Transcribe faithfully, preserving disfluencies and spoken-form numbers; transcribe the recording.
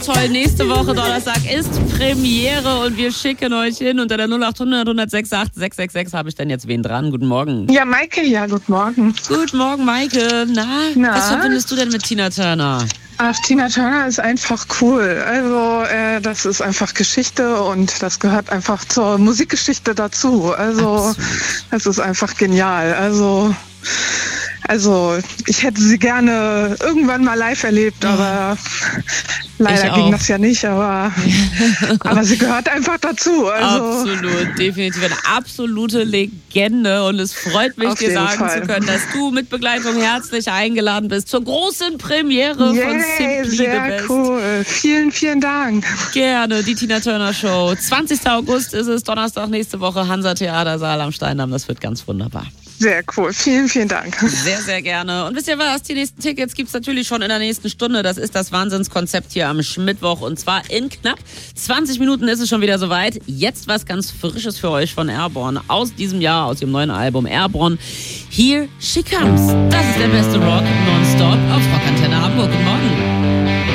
Toll, nächste Woche Donnerstag ist Premiere und wir schicken euch hin. Unter der null acht hundert, hundertsechsundachtzig, sechshundertachtundsechzig habe ich denn jetzt wen dran? Guten Morgen. Ja, Maike, ja, guten Morgen. Guten Morgen, Maike. Na, Na? was verbindest du denn mit Tina Turner? Ach, Tina Turner ist einfach cool. Also, äh, das ist einfach Geschichte und das gehört einfach zur Musikgeschichte dazu. Also, Absolut. Das ist einfach genial. Also... Also, ich hätte sie gerne irgendwann mal live erlebt, aber leider ging das ja nicht, aber, aber sie gehört einfach dazu. Also. Absolut, definitiv eine absolute Legende und es freut mich, dir sagen Fall. zu können, dass du mit Begleitung herzlich eingeladen bist zur großen Premiere Yay, von Simply sehr the Best. Cool, vielen, vielen Dank. Gerne, die Tina Turner Show. zwanzigster August ist es, Donnerstag nächste Woche, Hansa Theatersaal am Steindamm, das wird ganz wunderbar. Sehr cool, vielen, vielen Dank. Sehr, sehr gerne. Und wisst ihr was, die nächsten Tickets gibt's natürlich schon in der nächsten Stunde. Das ist das Wahnsinnskonzept hier am Schmittwoch und zwar in knapp zwanzig Minuten ist es schon wieder soweit. Jetzt was ganz Frisches für euch von Airborne aus diesem Jahr, aus ihrem neuen Album Airborne. Here She Comes. Das ist der beste Rock.